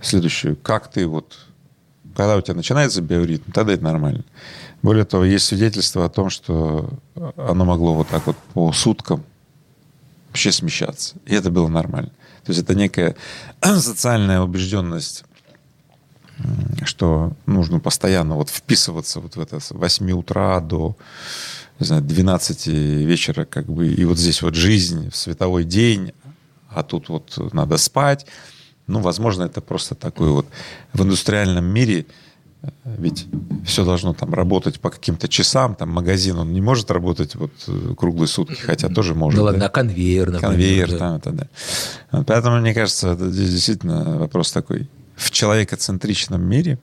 следующую. Как ты когда у тебя начинается биоритм, тогда это нормально. Более того, есть свидетельство о том, что оно могло вот так вот по суткам вообще смещаться. И это было нормально. То есть это некая социальная убежденность, что нужно постоянно вписываться в это с 8 утра до, не знаю, 12 вечера, и вот здесь жизнь в световой день, а тут надо спать. Возможно, это просто такой в индустриальном мире, ведь все должно там работать по каким-то часам, там магазин, он не может работать круглые сутки, хотя тоже может. Ну ладно, конвейер, например. Конвейер, да. Там, это, да. Поэтому, мне кажется, это здесь действительно вопрос такой. В человекоцентричном мире,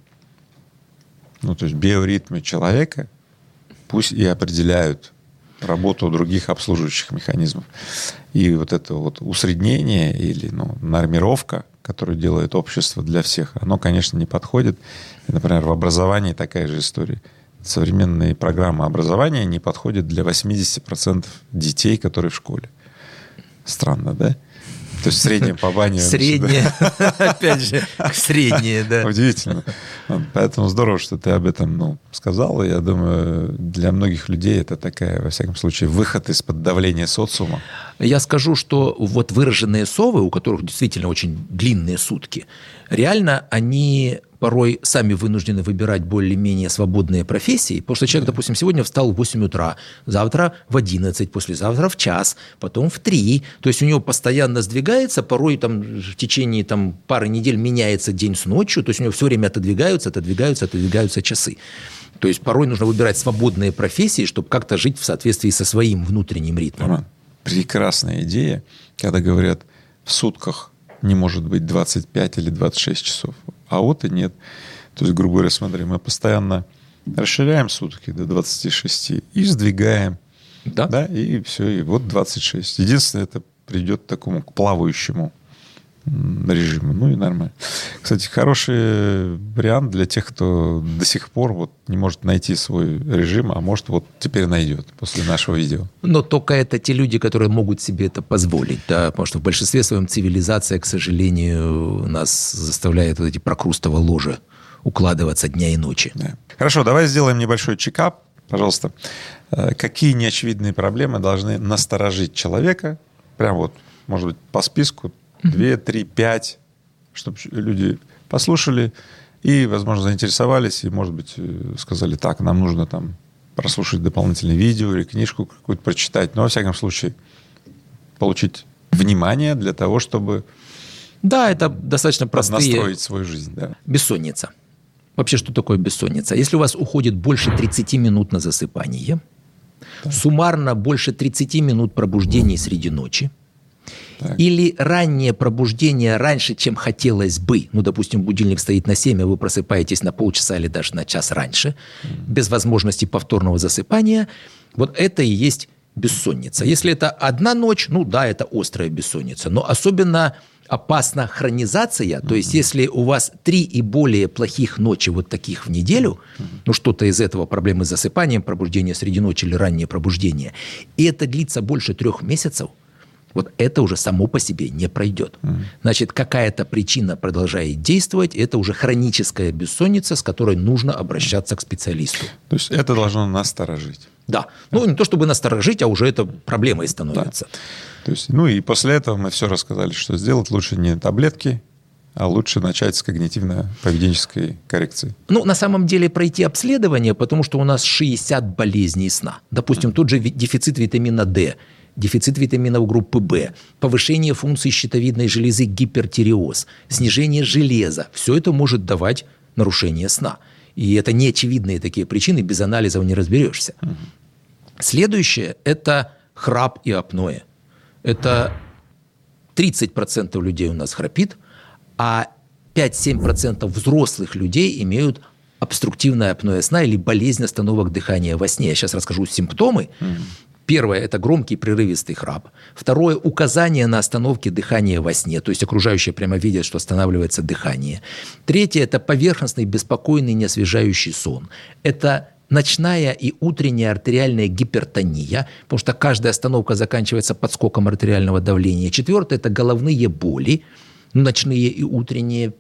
то есть биоритмы человека, пусть и определяют работу других обслуживающих механизмов. И это усреднение или нормировка, которую делает общество для всех, оно, конечно, не подходит. И, например, в образовании такая же история. Современные программы образования не подходят для 80% детей, которые в школе. Странно, да? То есть в среднем по бане... Среднее, опять же, среднее, да. Удивительно. Поэтому здорово, что ты об этом сказал. Я думаю, для многих людей это такая, во всяком случае, выход из-под давления социума. Я скажу, что выраженные совы, у которых действительно очень длинные сутки, реально они порой сами вынуждены выбирать более-менее свободные профессии, потому что человек, допустим, сегодня встал в 8 утра, завтра в 11, послезавтра в час, потом в 3. То есть у него постоянно сдвигается, порой в течение пары недель меняется день с ночью, то есть у него все время отодвигаются часы. То есть порой нужно выбирать свободные профессии, чтобы как-то жить в соответствии со своим внутренним ритмом. Прекрасная идея, когда говорят, в сутках не может быть 25 или 26 часов. А и нет. То есть, грубо говоря, смотри, мы постоянно расширяем сутки до 26 и сдвигаем. Да? И все, и 26. Единственное, это придет к такому плавающему режиму. И нормально. Кстати, хороший вариант для тех, кто до сих пор не может найти свой режим, а может теперь найдет после нашего видео. Но только это те люди, которые могут себе это позволить, да, потому что в большинстве своем цивилизация, к сожалению, нас заставляет эти прокрустово ложе укладываться дня и ночи. Да. Хорошо, давай сделаем небольшой чекап, пожалуйста. Какие неочевидные проблемы должны насторожить человека? Прям может быть, по списку 2, 3, 5, чтобы люди послушали и, возможно, заинтересовались, и, может быть, сказали, так, нам нужно прослушать дополнительное видео или книжку какую-то прочитать, но, во всяком случае, получить внимание для того, чтобы это достаточно простые... настроить свою жизнь. Да. Бессонница. Вообще, что такое бессонница? Если у вас уходит больше 30 минут на засыпание, суммарно больше 30 минут пробуждений среди ночи, или раннее пробуждение раньше, чем хотелось бы. Допустим, будильник стоит на 7, а вы просыпаетесь на полчаса или даже на час раньше, без возможности повторного засыпания. Это и есть бессонница. Если это одна ночь, это острая бессонница. Но особенно опасна хронизация. То есть, если у вас 3 и более плохих ночи таких в неделю, что-то из этого, проблемы с засыпанием, пробуждение среди ночи или раннее пробуждение, и это длится больше 3 месяцев, это уже само по себе не пройдет. Значит, какая-то причина продолжает действовать, это уже хроническая бессонница, с которой нужно обращаться к специалисту. То есть это должно насторожить. Да. Не то чтобы насторожить, а уже это проблемой становится. Да. То есть, и после этого мы все рассказали, что сделать лучше не таблетки, а лучше начать с когнитивно-поведенческой коррекции. На самом деле пройти обследование, потому что у нас 60 болезней сна. Допустим, тот же дефицит витамина D, дефицит витаминов группы В, повышение функций щитовидной железы, гипертиреоз, снижение железа. Все это может давать нарушение сна. И это неочевидные такие причины, без анализов не разберешься. Следующее – это храп и апноэ. Это 30% людей у нас храпит, а 5-7% взрослых людей имеют обструктивное апноэ сна или болезнь остановок дыхания во сне. Я сейчас расскажу симптомы. Первое – это громкий прерывистый храп. Второе – указание на остановке дыхания во сне, то есть окружающие прямо видят, что останавливается дыхание. Третье – это поверхностный, беспокойный, неосвежающий сон. Это ночная и утренняя артериальная гипертония, потому что каждая остановка заканчивается подскоком артериального давления. Четвертое – это головные боли, ночные и утренние.